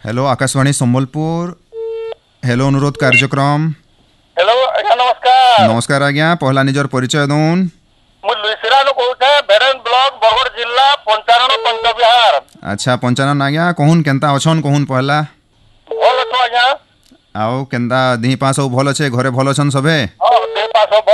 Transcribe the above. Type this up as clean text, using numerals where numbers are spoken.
Hello Akashvani Sambalpur. Hello अनुरोध कार्यक्रम। Hello आज्ञा नमस्कार। नमस्कार आज्ञा। पहला निजर परिचय दून। मु लुइसिरानु कहूथे बेरेन ब्लॉक बरगड़ जिला पंचानन पंचविहार। अच्छा पंचानन आज्ञा कहून केनता अछन कहून पहला। भल अछो आज्ञा। आओ केनता दी पास सब भल छे घरे भल छन सबे। हां देह पास